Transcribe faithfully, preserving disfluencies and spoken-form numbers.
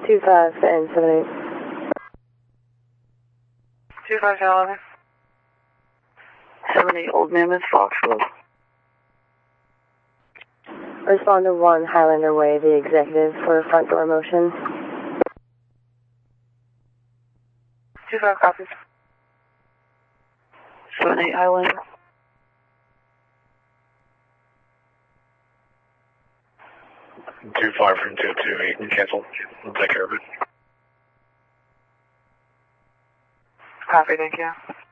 two five and seven eight. two five eleven. seven eight Old Mammoth Foxwood. Respond to one Highlander Way, the executive, for front door motion. two five copies. seven eight Highlander. two five from two two eight and cancel. We'll take care of it. Copy, thank you.